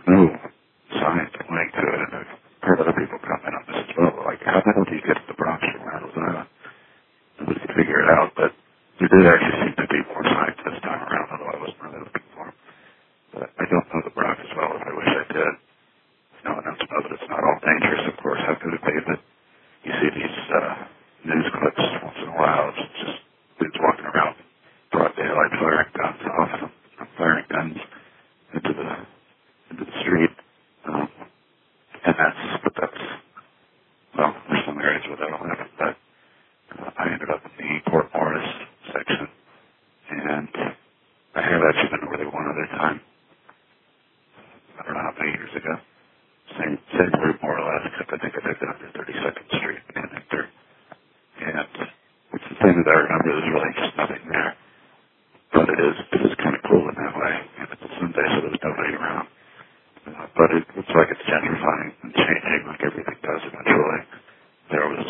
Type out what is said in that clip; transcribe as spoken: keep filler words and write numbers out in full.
no science link to it, and I've heard other people comment on this as well. Like, how the hell do you get to the Bronx from Randall's Island? Nobody could figure it out, but there did actually seem to be more science this time around, although I wasn't really looking for them. But I don't know the Bronx as well as I wish I did. No one else knows that it's not all dangerous, of course. How could it be that you see these uh, news clips once in a while? It's just dudes walking around broad daylight firing guns off them, firing guns into the into the street. Um, and that's, but that's, well, there's some areas where that'll happen, but uh, I ended up in the Port Morris section, and I have actually been over there one other time. I don't know how many years ago. Same, same route more or less, except I think I took it under thirty-second Street connector. And it's the thing that I remember, there's really just nothing there. But it is, it is kind of cool in that way. And it's a Sunday, so there's nobody around. Uh, but it looks like it's gentrifying and changing like everything does